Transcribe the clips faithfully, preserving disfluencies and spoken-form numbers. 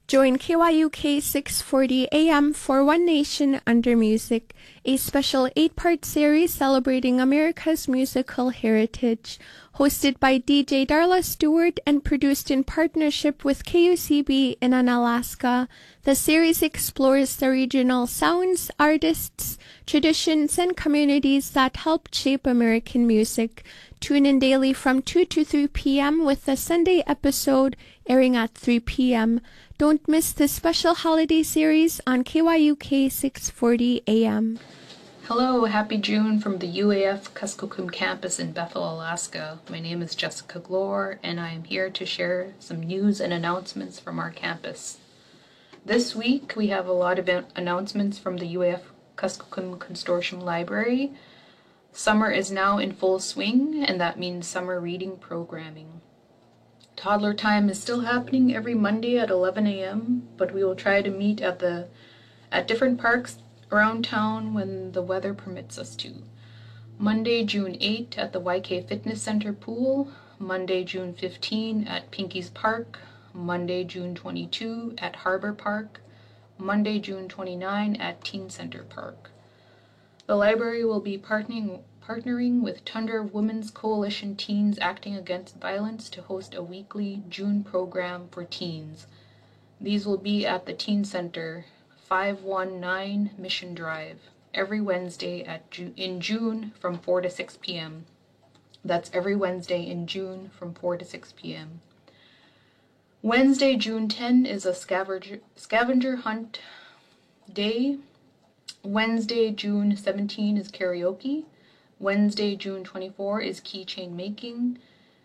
Join K Y U K six forty A M for One Nation Under Music, a special eight-part series celebrating America's musical heritage. Hosted by D J Darla Stewart and produced in partnership with K U C B in Unalaska, the series explores the regional sounds, artists, traditions, and communities that helped shape American music. Tune in daily from two to three p m with the Sunday episode airing at three p m Don't miss this special holiday series on K Y U K six forty A M. Hello, happy June from the U A F Kuskokwim campus in Bethel, Alaska. My name is Jessica Glore, and I am here to share some news and announcements from our campus. This week, we have a lot of announcements from the U A F Kuskokwim Consortium Library. Summer is now in full swing, and that means summer reading programming. Toddler time is still happening every Monday at eleven a m, but we will try to meet at the at different parks around town when the weather permits us to. Monday, June eighth at the Y K Fitness Center pool, Monday, June fifteenth at Pinky's Park, Monday, June twenty-second at Harbor Park, Monday, June twenty-ninth at Teen Center Park. The library will be partnering, partnering with Tundra Women's Coalition Teens Acting Against Violence to host a weekly June program for teens. These will be at the Teen Center, five one nine Mission Drive, every Wednesday at Ju- in June from four to six p m That's every Wednesday in June from four to six p m Wednesday, June tenth is a scavenger, scavenger hunt day. Wednesday, June seventeenth is karaoke. Wednesday, June twenty-fourth is keychain making.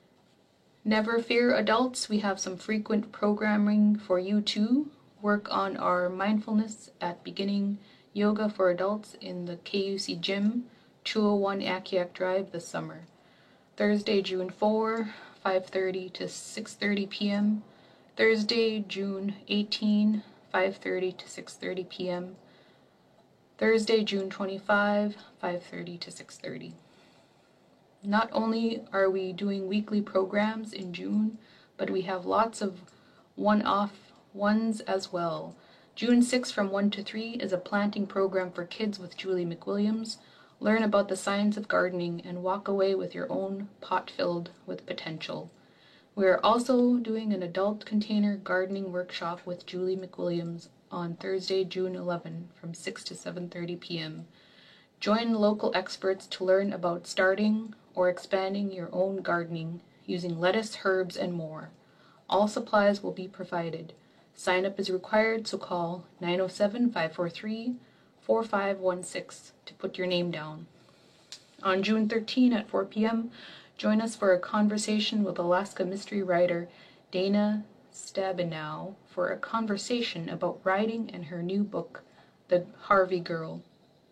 Never fear, adults, we have some frequent programming for you too. Work on our mindfulness at beginning yoga for adults in the K U C gym, two oh one Akiak Drive this summer. Thursday, June fourth, five thirty to six thirty p m Thursday, June eighteenth, five thirty to six thirty p m Thursday, June twenty-fifth, five thirty to six thirty. Not only are we doing weekly programs in June, but we have lots of one-off ones as well. June sixth from one to three is a planting program for kids with Julie McWilliams. Learn about the science of gardening and walk away with your own pot filled with potential. We are also doing an adult container gardening workshop with Julie McWilliams on Thursday, June eleventh from six to seven thirty p m Join local experts to learn about starting or expanding your own gardening using lettuce, herbs, and more. All supplies will be provided. Sign up is required, so call nine oh seven, five four three, four five one six to put your name down. On June thirteenth at four p m, join us for a conversation with Alaska mystery writer Dana Stabenow for a conversation about writing and her new book, The Harvey Girl.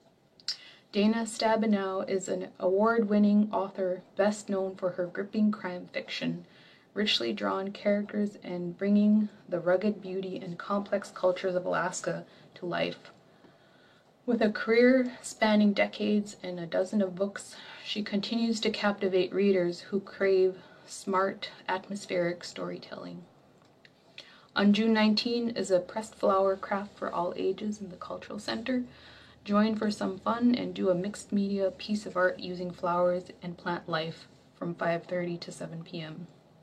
Dana Stabenow is an award-winning author best known for her gripping crime fiction, richly drawn characters, and bringing the rugged beauty and complex cultures of Alaska to life. With a career spanning decades and a dozen of books, she continues to captivate readers who crave smart, atmospheric storytelling. On June nineteenth is a pressed flower craft for all ages in the Cultural Center. Join for some fun and do a mixed media piece of art using flowers and plant life from five thirty to seven p m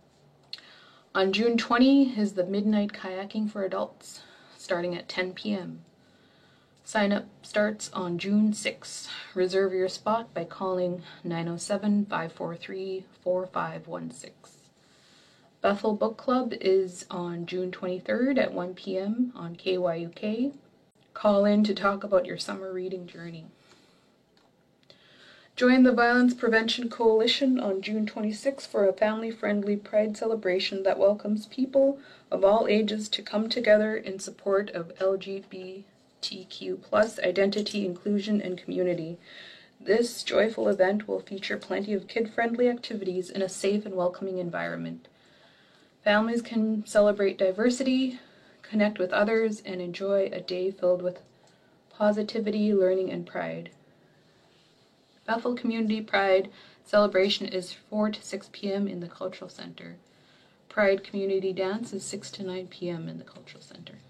On June twentieth is the Midnight Kayaking for Adults, starting at ten p m Sign up starts on June sixth. Reserve your spot by calling nine oh seven, five four three, four five one six. Bethel Book Club is on June twenty-third at one p m on K Y U K. Call in to talk about your summer reading journey. Join the Violence Prevention Coalition on June twenty-sixth for a family-friendly Pride celebration that welcomes people of all ages to come together in support of L G B T Q plus identity, inclusion, and community. This joyful event will feature plenty of kid-friendly activities in a safe and welcoming environment. Families can celebrate diversity, connect with others, and enjoy a day filled with positivity, learning, and pride. Bethel Community Pride celebration is four to six p m in the Cultural Center. Pride Community Dance is six to nine p m in the Cultural Center.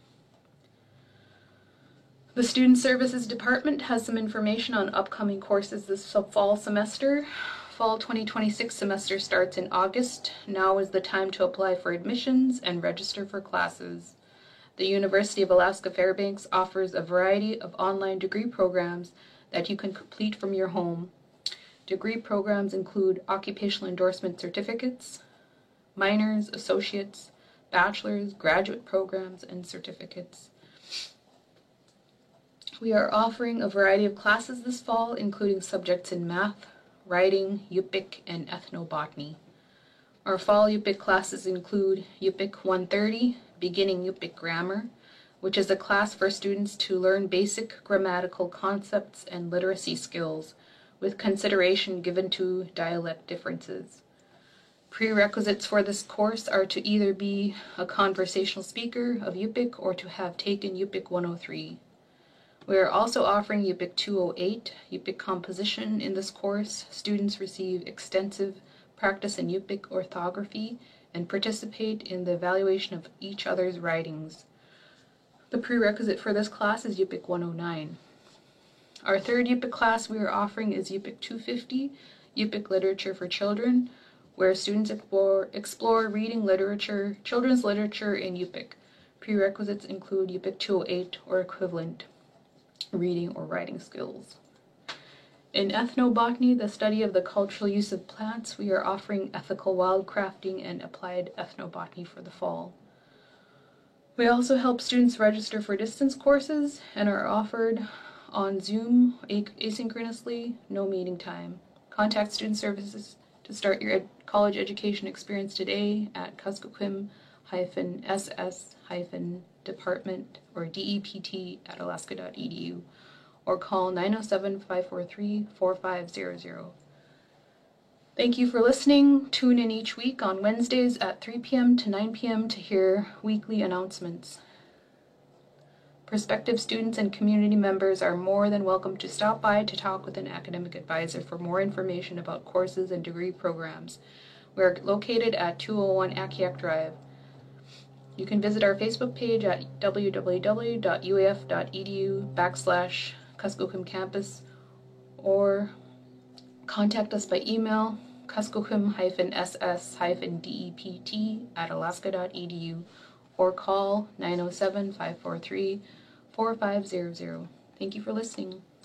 The Student Services Department has some information on upcoming courses this fall semester. Fall twenty twenty-six semester starts in August. Now is the time to apply for admissions and register for classes. The University of Alaska Fairbanks offers a variety of online degree programs that you can complete from your home. Degree programs include occupational endorsement certificates, minors, associates, bachelor's, graduate programs, and certificates. We are offering a variety of classes this fall, including subjects in math, writing, Yupik, and ethnobotany. Our fall Yupik classes include Yupik one thirty, Beginning Yupik Grammar, which is a class for students to learn basic grammatical concepts and literacy skills, with consideration given to dialect differences. Prerequisites for this course are to either be a conversational speaker of Yupik or to have taken Yupik one oh three. We are also offering Yupik two oh eight, Yupik Composition. In this course, students receive extensive practice in Yupik orthography and participate in the evaluation of each other's writings. The prerequisite for this class is Yupik one oh nine. Our third Yupik class we are offering is Yupik two fifty, Yupik Literature for Children, where students explore, explore reading literature, children's literature in Yupik. Prerequisites include Yupik two oh eight or equivalent reading or writing skills. In ethnobotany, the study of the cultural use of plants, we are offering ethical wildcrafting and applied ethnobotany for the fall. We also help students register for distance courses and are offered on Zoom asynchronously, no meeting time. Contact Student Services to start your ed college education experience today at kuskokwim S S department or D E P T at alaska dot E D U or call nine oh seven, five four three, four five zero zero. Thank you for listening. Tune in each week on Wednesdays at three p m to nine p m to hear weekly announcements. Prospective students and community members are more than welcome to stop by to talk with an academic advisor for more information about courses and degree programs. We are located at two oh one Akiak Drive. You can visit our Facebook page at w w w dot u a f dot e d u backslash Kuskokwim Campus or contact us by email kuskokwim S S D E P T at alaska dot E D U or call nine oh seven, five four three, four five zero zero. Thank you for listening.